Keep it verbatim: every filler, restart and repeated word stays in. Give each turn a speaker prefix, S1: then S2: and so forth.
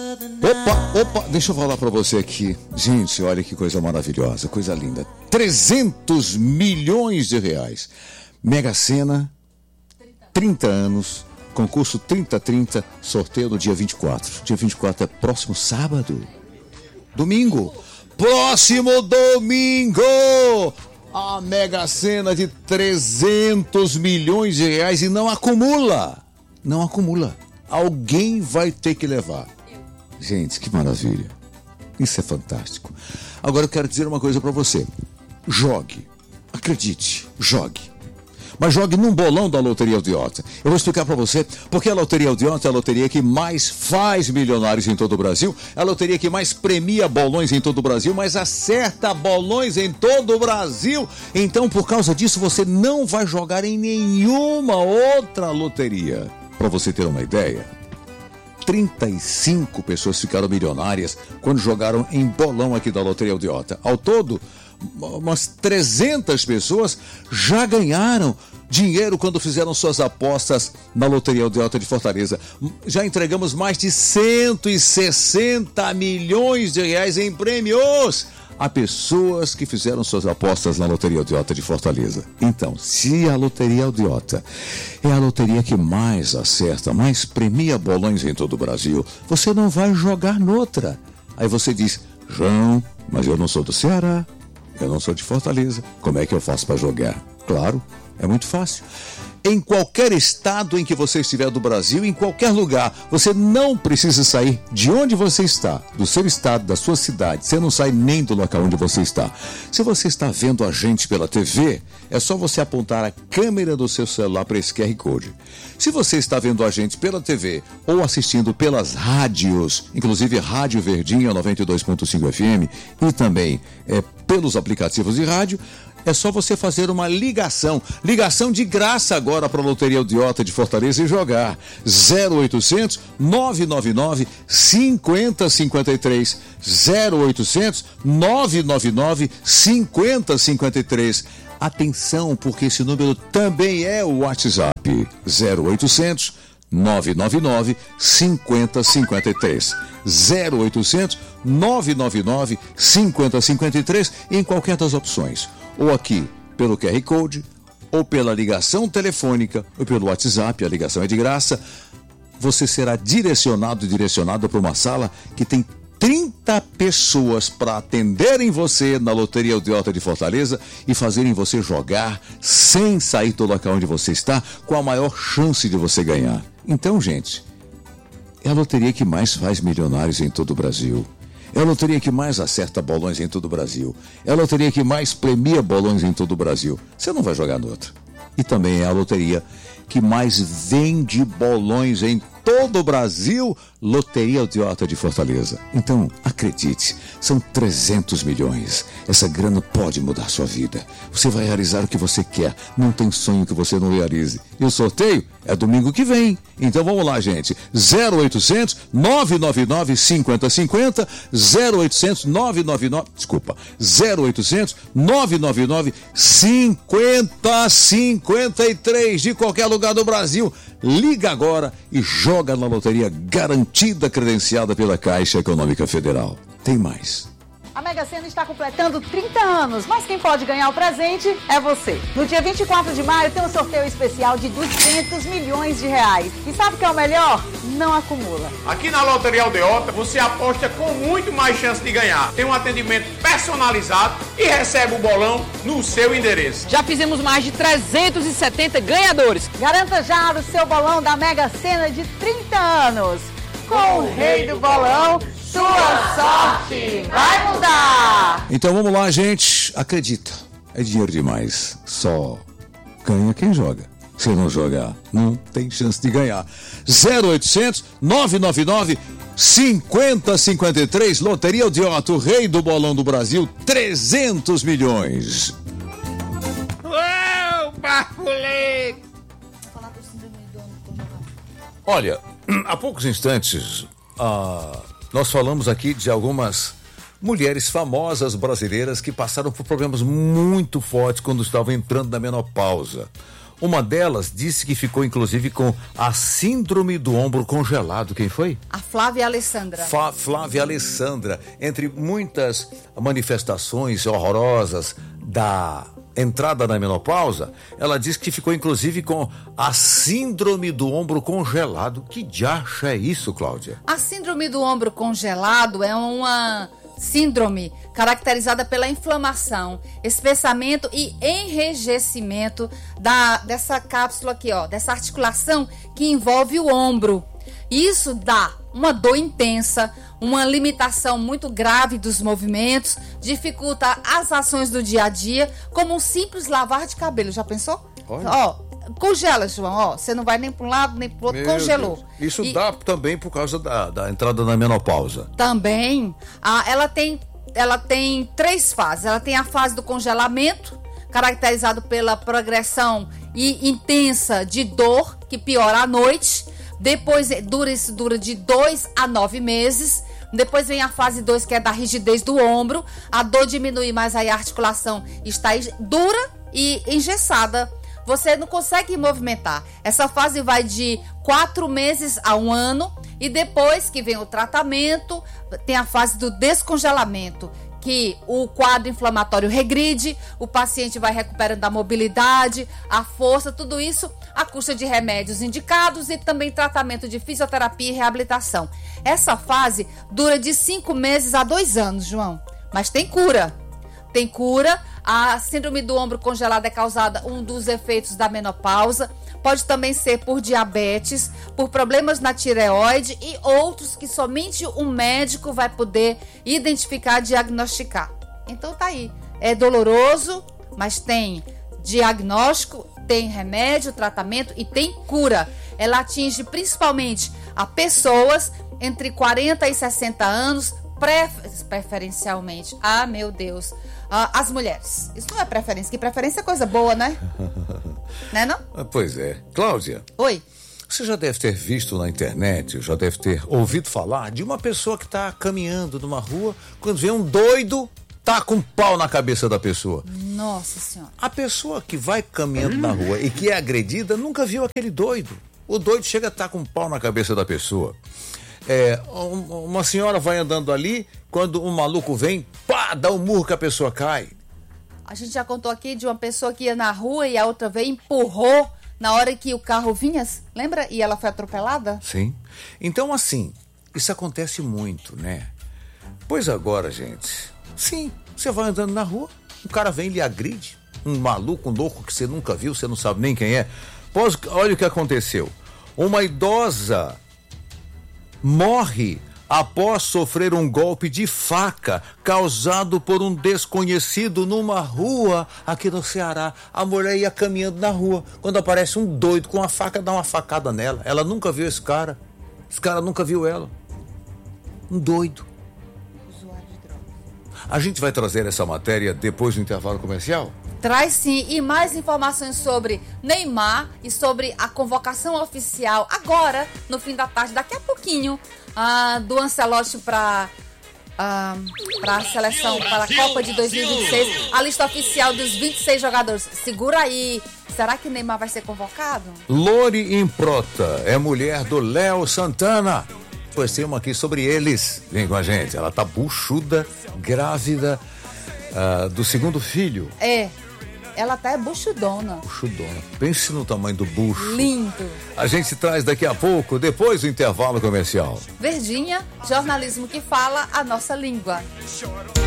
S1: Opa, opa, deixa eu falar pra você aqui. Gente, olha que coisa maravilhosa, coisa linda. trezentos milhões de reais. Mega Sena, trinta anos, concurso trinta trinta, sorteio no dia vinte e quatro. Dia vinte e quatro é próximo sábado. Domingo. Próximo domingo! A Mega Sena de trezentos milhões de reais e não acumula. Não acumula. Alguém vai ter que levar. Gente, que maravilha. Isso é fantástico. Agora eu quero dizer uma coisa pra você. Jogue. Acredite, jogue. Mas jogue num bolão da Loteria Aldeota. Eu vou explicar pra você porque a Loteria Aldeota é a loteria que mais faz milionários em todo o Brasil, é a loteria que mais premia bolões em todo o Brasil, mas acerta bolões em todo o Brasil. Então, por causa disso, você não vai jogar em nenhuma outra loteria. Pra você ter uma ideia, trinta e cinco pessoas ficaram milionárias quando jogaram em bolão aqui da Loteria Aldeota. Ao todo, umas trezentas pessoas já ganharam dinheiro quando fizeram suas apostas na Loteria Aldeota de Fortaleza. Já entregamos mais de cento e sessenta milhões de reais em prêmios a pessoas que fizeram suas apostas na Loteria Aldeota de Fortaleza. Então, se a Loteria Aldeota é a loteria que mais acerta, mais premia bolões em todo o Brasil, você não vai jogar noutra. Aí você diz, João, mas eu não sou do Ceará, eu não sou de Fortaleza, como é que eu faço para jogar? Claro, é muito fácil. Em qualquer estado em que você estiver do Brasil, em qualquer lugar, você não precisa sair de onde você está, do seu estado, da sua cidade. Você não sai nem do local onde você está. Se você está vendo a gente pela T V, é só você apontar a câmera do seu celular para esse Q R Code. Se você está vendo a gente pela T V ou assistindo pelas rádios, inclusive Rádio Verdinha noventa e dois ponto cinco F M e também é, pelos aplicativos de rádio, é só você fazer uma ligação. Ligação de graça agora para a Loteria Aldeota de Fortaleza e jogar. zero oitocentos, nove nove nove, cinco zero cinco três. zero oitocentos, nove nove nove, cinco zero cinco três. Atenção, porque esse número também é o WhatsApp. zero oitocentos, nove nove nove, cinco zero cinco três. zero oitocentos, nove nove nove, cinco zero cinco três em qualquer das opções. Ou aqui pelo Q R Code, ou pela ligação telefônica, ou pelo WhatsApp, a ligação é de graça. Você será direcionado e direcionada para uma sala que tem trinta pessoas para atenderem você na Loteria Aldeota de Fortaleza e fazerem você jogar sem sair do local onde você está, com a maior chance de você ganhar. Então, gente, é a loteria que mais faz milionários em todo o Brasil. É a loteria que mais acerta bolões em todo o Brasil. É a loteria que mais premia bolões em todo o Brasil. Você não vai jogar noutra. E também é a loteria que mais vende bolões em todo o Brasil, Loteria Aldeota de Fortaleza. Então, acredite, são trezentos milhões. Essa grana pode mudar sua vida. Você vai realizar o que você quer. Não tem sonho que você não realize. E o sorteio é domingo que vem. Então vamos lá, gente. zero oitocentos, nove nove nove, cinco zero cinco zero. zero oitocentos, nove nove nove. Desculpa. zero oitocentos, nove nove nove, cinco zero cinco três. De qualquer lugar do Brasil. Liga agora e joga na loteria garantida, credenciada pela Caixa Econômica Federal. Tem mais.
S2: A Mega Sena está completando trinta anos, mas quem pode ganhar o presente é você. No dia vinte e quatro de maio tem um sorteio especial de duzentos milhões de reais. E sabe o que é o melhor? Não acumula.
S3: Aqui na Loteria Aldeota você aposta com muito mais chance de ganhar. Tem um atendimento personalizado e recebe o bolão no seu endereço.
S4: Já fizemos mais de trezentos e setenta ganhadores.
S2: Garanta já o seu bolão da Mega Sena de trinta anos. Com o rei do bolão, sua sorte vai mudar!
S1: Então vamos lá, gente. Acredita, é dinheiro demais. Só ganha quem joga. Se não jogar, não tem chance de ganhar. zero oitocentos, nove nove nove, cinco zero cinco três. Loteria Aldeota, o rei do bolão do Brasil, trezentos milhões.
S3: Uau, bafulê!
S1: Olha, há poucos instantes, ah, nós falamos aqui de algumas mulheres famosas brasileiras que passaram por problemas muito fortes quando estavam entrando na menopausa. Uma delas disse que ficou inclusive com a síndrome do ombro congelado. Quem foi?
S5: A Flávia Alessandra.
S1: Fa- Flávia Alessandra. Entre muitas manifestações horrorosas da entrada na menopausa, ela disse que ficou inclusive com a síndrome do ombro congelado. Que diacho é isso, Cláudia?
S5: A síndrome do ombro congelado é uma síndrome caracterizada pela inflamação, espessamento e enrijecimento da, dessa cápsula aqui, ó, dessa articulação que envolve o ombro. Isso dá uma dor intensa, uma limitação muito grave dos movimentos, dificulta as ações do dia a dia, como um simples lavar de cabelo. Já pensou?
S1: Olha.
S5: Ó, congela, João, ó, você não vai nem para um lado nem para o outro,
S1: Meu
S5: congelou.
S1: Deus. Isso
S5: E
S1: dá também por causa da, da entrada na menopausa.
S5: também, ah, ela tem, ela tem três fases. Ela tem a fase do congelamento, caracterizado pela progressão e intensa de dor, que piora à noite. Depois dura, isso dura de dois a nove meses. Depois vem a fase dois, que é da rigidez do ombro. A dor diminui, mas aí a articulação está dura e engessada. Você não consegue movimentar. Essa fase vai de quatro meses a um ano. E depois que vem o tratamento, tem a fase do descongelamento, que o quadro inflamatório regride, o paciente vai recuperando a mobilidade, a força, tudo isso à custa de remédios indicados e também tratamento de fisioterapia e reabilitação. Essa fase dura de cinco meses a dois anos, João, mas tem cura. Tem cura. A síndrome do ombro congelado é causada um dos efeitos da menopausa. Pode também ser por diabetes, por problemas na tireoide e outros que somente um médico vai poder identificar, diagnosticar. Então tá aí. É doloroso, mas tem diagnóstico, tem remédio, tratamento e tem cura. Ela atinge principalmente a pessoas entre quarenta e sessenta anos, prefer- preferencialmente. Ah, meu Deus. Ah, as mulheres. Isso não é preferência, que preferência é coisa boa, né? Né, não?
S1: Pois é. Cláudia.
S5: Oi.
S1: Você já deve ter visto na internet, já deve ter ouvido falar de uma pessoa que está caminhando numa rua, quando vê um doido, tá com um pau na cabeça da pessoa.
S5: Nossa Senhora.
S1: A pessoa que vai caminhando na rua e que é agredida nunca viu aquele doido. O doido chega a estar com um pau na cabeça da pessoa. É, um, uma senhora vai andando ali, quando um maluco vem, pá, dá um murro que a pessoa cai.
S5: A gente já contou aqui de uma pessoa que ia na rua e a outra veio e empurrou na hora que o carro vinha, lembra? E ela foi atropelada?
S1: Sim. Então, assim, isso acontece muito, né? Pois agora, gente, sim, você vai andando na rua, um cara vem e lhe agride, um maluco, um louco que você nunca viu, você não sabe nem quem é. Pois, olha o que aconteceu. Uma idosa morre após sofrer um golpe de faca causado por um desconhecido numa rua aqui no Ceará. A mulher ia caminhando na rua, quando aparece um doido com uma faca, dá uma facada nela. Ela nunca viu esse cara, esse cara nunca viu ela. Um doido.
S5: Usuário de drogas.
S1: A gente vai trazer essa matéria depois do intervalo comercial?
S5: Traz sim, e mais informações sobre Neymar e sobre a convocação oficial agora, no fim da tarde, daqui a pouquinho, ah, do Ancelotti para ah, para a seleção, para a Copa de dois mil e vinte e seis, a lista oficial dos vinte e seis jogadores. Segura aí, será que Neymar vai ser convocado?
S1: Lori Improta é mulher do Léo Santana. Pois temos aqui sobre eles. Vem com a gente, ela tá buchuda, grávida ah, do segundo filho.
S5: É. Ela tá é buchudona.
S1: Buchudona. Pense no tamanho do bucho.
S5: Lindo.
S1: A gente traz daqui a pouco, depois do intervalo comercial.
S5: Verdinha, jornalismo que fala a nossa língua.